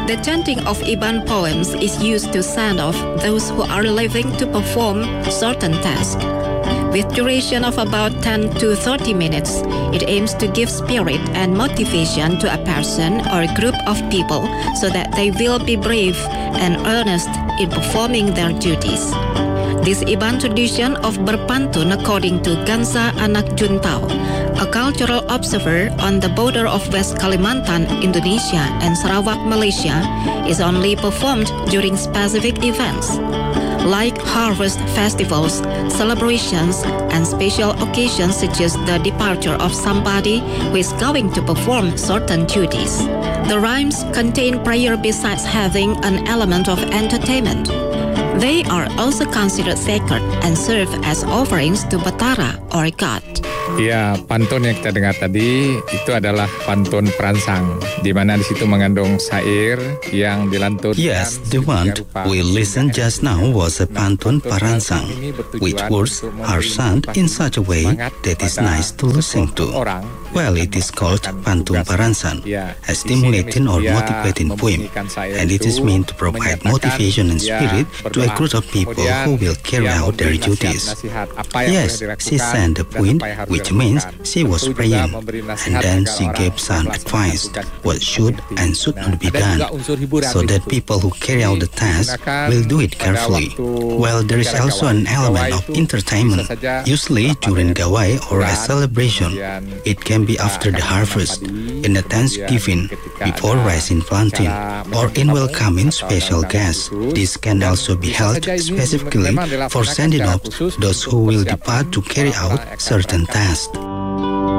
The chanting of Iban poems is used to send off those who are leaving to perform certain tasks. With duration of about 10 to 30 minutes, it aims to give spirit and motivation to a person or group of people so that they will be brave and earnest in performing their duties. This Iban tradition of berpantun, according to Gansa Anak Juntao, a cultural observer on the border of West Kalimantan, Indonesia and Sarawak, Malaysia, is only performed during specific events like harvest festivals, celebrations, and special occasions such as the departure of somebody who is going to perform certain duties. The rhymes contain prayer besides having an element of entertainment. They are also considered sacred and serve as offerings to Batara or God. Ya, pantun yang kita dengar tadi itu adalah pantun peransang, di mana di situ mengandung syair yang dilantunkan. Yes, the one we listened just now was a pantun peransang, which words are sung in such a way that is nice to listen to. Well, it is called pantun peransang, a stimulating or motivating poem, and it is meant to provide motivation and spirit to a group of people who will carry out their duties. Yes, she sang the poem, which means she was praying, and then she gave some advice what should and should not be done, so that people who carry out the task will do it carefully. Well, there is also an element of entertainment, usually during gawai or a celebration. It can be after the harvest, in the Thanksgiving, before rising planting, or in welcoming special guests. This can also be held specifically for sending off those who will depart to carry out certain tasks.